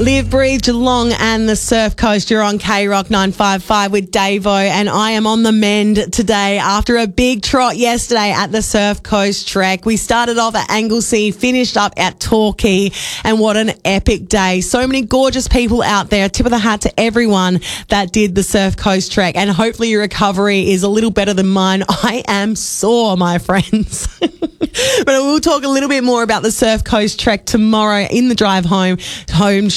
Live, Breathe, Geelong and the Surf Coast. You're on K-Rock 955 with Davo, and I am on the mend today after a big trot yesterday at the Surf Coast Trek. We started off at Anglesea, finished up at Torquay, and what an epic day. So many gorgeous people out there. Tip of the hat to everyone that did the Surf Coast Trek, and hopefully your recovery is a little better than mine. I am sore, my friends. But we'll talk a little bit more about the Surf Coast Trek tomorrow in the drive home